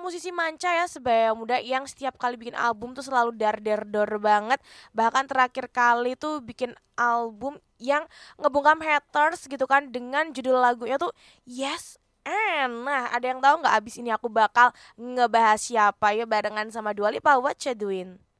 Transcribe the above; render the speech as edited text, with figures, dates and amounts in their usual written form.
musisi manca ya sebaya muda yang setiap kali bikin album tuh selalu dar banget. Bahkan terakhir kali tuh bikin album yang ngebungkam haters gitu kan dengan judul lagunya tuh Yes and. Nah, ada yang tahu nggak abis ini aku bakal ngebahas siapa ya barengan sama Dua Lipa? What you doing?